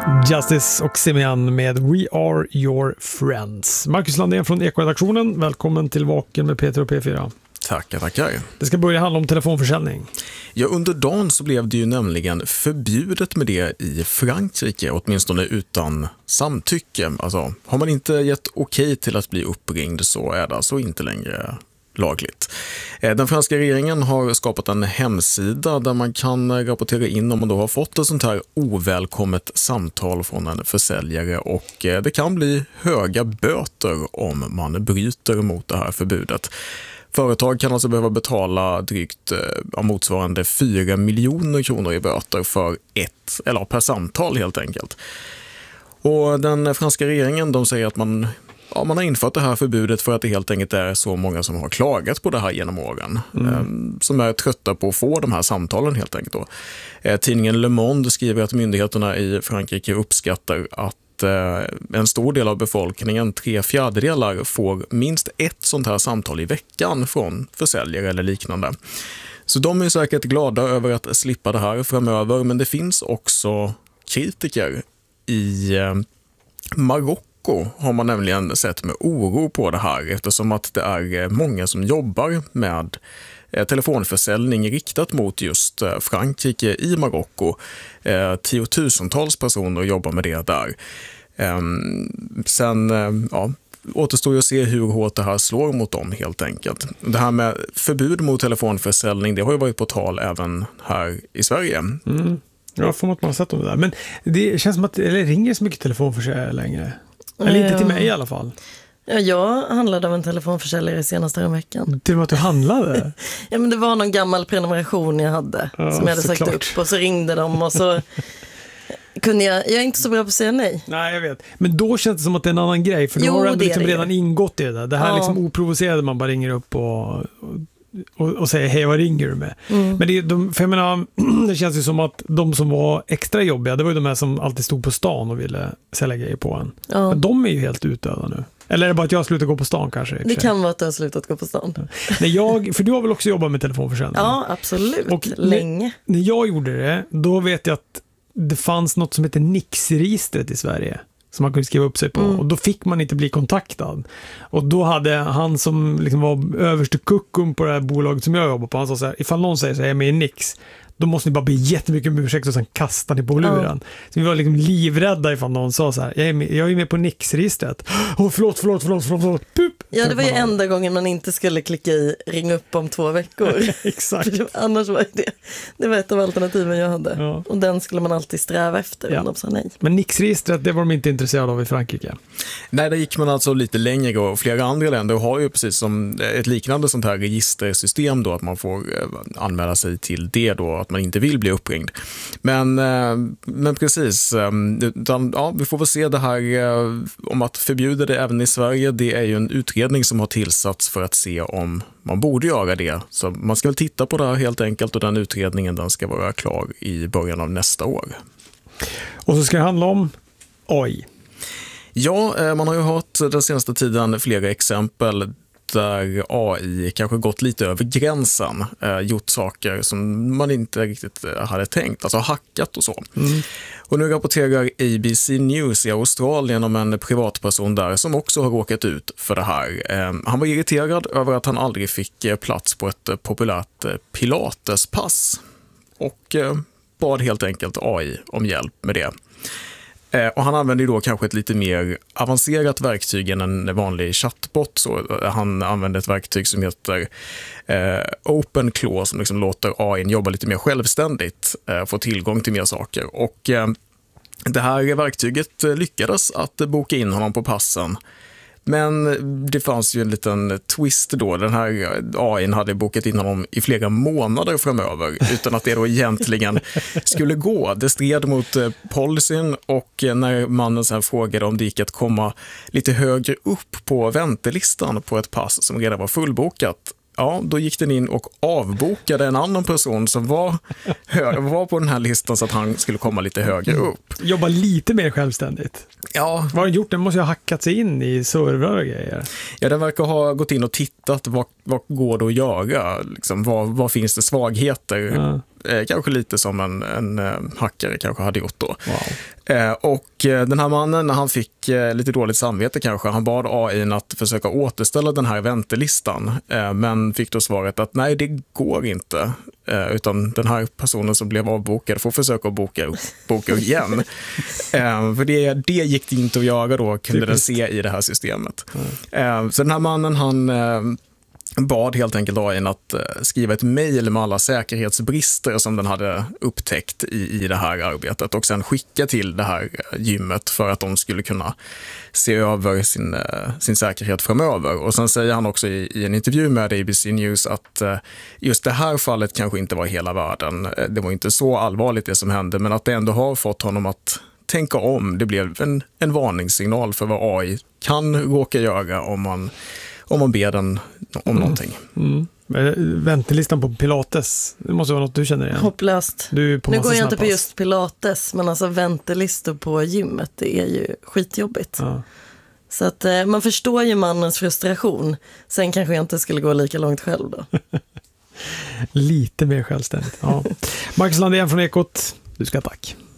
Justice och Simeon med We Are Your Friends. Marcus Landén från Eko-redaktionen. Välkommen till Vaken med Peter och P4. Tackar. Det ska börja handla om telefonförsäljning. Ja, under dagen så blev det ju nämligen förbjudet med det i Frankrike, åtminstone utan samtycke. Alltså, har man inte gett okej till att bli uppringd så är det alltså inte längre lagligt. Den franska regeringen har skapat en hemsida där man kan rapportera in om man då har fått ett sånt här ovälkommet samtal från en försäljare, och det kan bli höga böter om man bryter mot det här förbudet. Företag kan alltså behöva betala drygt motsvarande 4 miljoner kronor i böter för per samtal helt enkelt. Och den franska regeringen, de säger att man har infört det här förbudet för att det helt enkelt är så många som har klagat på det här genom åren. Som är trötta på att få de här samtalen helt enkelt då. Tidningen Le Monde skriver att myndigheterna i Frankrike uppskattar att en stor del av befolkningen, 3/4, får minst ett sånt här samtal i veckan från försäljare eller liknande. Så de är säkert glada över att slippa det här framöver, men det finns också kritiker. I Marocko har man nämligen sett med oro på det här, eftersom att det är många som jobbar med telefonförsäljning riktat mot just Frankrike i Marocko. Tiotusentals personer jobbar med det där. Sen återstår ju att se hur hårt det här slår mot dem helt enkelt. Det här med förbud mot telefonförsäljning, det har ju varit på tal även här i Sverige. Ja, får man ha sett om det där. Men det känns som att det ringer så mycket telefonförsäljare längre. Eller inte till mig i alla fall. Ja, jag handlade av en telefonförsäljare senast här veckan. Till och med att du handlade? Ja, men det var någon gammal prenumeration jag hade som jag hade sagt upp, och så ringde de och så kunde jag är inte så bra på att säga nej. Nej, jag vet. Men då känns det som att det är en annan grej, för då har det liksom redan ingått i det där. Det här liksom oprovocerade, man bara ringer upp och säger hej, vad ringer du med? Men för jag menar, det känns ju som att de som var extra jobbiga, det var ju de här som alltid stod på stan och ville sälja grejer på en. Ja. Men de är ju helt utdöda nu. Eller är det bara att jag har slutat gå på stan kanske? Det kan vara att du har slutat gå på stan. För du har väl också jobbat med telefonförsäljning? Ja, absolut. Och länge. När jag gjorde det, då vet jag att det fanns något som heter Nix-registret i Sverige som man kunde skriva upp sig på. Och då fick man inte bli kontaktad. Och då hade han som liksom var överste kuckun på det här bolaget som jag jobbar på, han sa så här: ifall någon säger så här, jag är med i Nix, då måste ni bara be jättemycket om ursäkt och sen kastar ni på luren. Så vi var liksom livrädda ifall någon sa så här: jag är med på Nix-registret. Förlåt. Pup. Ja, det var ju enda gången man inte skulle klicka i ring upp om 2 veckor. Exakt. Annars var det var ett av alternativen jag hade. Ja. Och den skulle man alltid sträva efter om de sa nej. Men Nix-registret, det var de inte intresserade av i Frankrike. Nej, där gick man alltså lite längre, och flera andra länder har ju precis som ett liknande sånt här registersystem då, att man får anmäla sig till det då, att man inte vill bli uppringd. Men precis, vi får väl se det här om att förbjuda det även i Sverige. Det är ju en utredning som har tillsatts för att se om man borde göra det. Så man ska väl titta på det här helt enkelt, och den utredningen, den ska vara klar i början av nästa år. Och så ska det handla om AI. Ja, man har ju hört den senaste tiden flera exempel där AI kanske gått lite över gränsen, gjort saker som man inte riktigt hade tänkt, alltså hackat och så. Och nu rapporterar ABC News i Australien om en privatperson där som också har råkat ut för det här. Han var irriterad över att han aldrig fick plats på ett populärt pilatespass och bad helt enkelt AI om hjälp med det. Och han använder ju då kanske ett lite mer avancerat verktyg än en vanlig chatbot. Så han använder ett verktyg som heter OpenClaw, som liksom låter AI jobba lite mer självständigt, få tillgång till mer saker. Och det här verktyget lyckades att boka in honom på passen. Men det fanns ju en liten twist då. Den här AI:n hade bokat in honom i flera månader framöver utan att det då egentligen skulle gå. Det stred mot policyn, och när mannen sen frågade om det gick att komma lite högre upp på väntelistan på ett pass som redan var fullbokat, ja, då gick den in och avbokade en annan person som var på den här listan så att han skulle komma lite högre upp. Jobba lite mer självständigt. Ja. Vad har den gjort? Den måste ju ha hackat sig in i servrar och grejer. Ja, den verkar ha gått in och tittat vad går det att göra. Liksom, vad finns det svagheter kanske lite som en hackare kanske hade gjort då. Wow. Och den här mannen, han fick lite dåligt samvete kanske. Han bad AI att försöka återställa den här väntelistan, men fick då svaret att nej, det går inte. Utan den här personen som blev avbokad får försöka boka igen. För det gick det inte att göra då, kunde den se i det här systemet. Så den här mannen, han bad helt enkelt AI att skriva ett mejl med alla säkerhetsbrister som den hade upptäckt i det här arbetet och sen skicka till det här gymmet för att de skulle kunna se över sin säkerhet framöver. Och sen säger han också i en intervju med ABC News att just det här fallet kanske inte var hela världen. Det var inte så allvarligt det som hände, men att det ändå har fått honom att tänka om. Det blev en varningssignal för vad AI kan råka göra om man ber den om någonting. Väntelistan på Pilates, det måste vara något du känner igen. Hopplöst. Nu går jag inte på just Pilates, men alltså väntelistor på gymmet, det är ju skitjobbigt. Ja. Så att man förstår ju mannens frustration. Sen kanske jag inte skulle gå lika långt själv då. Lite mer självständigt. Ja. Marcus Landén från Ekot, du ska tack.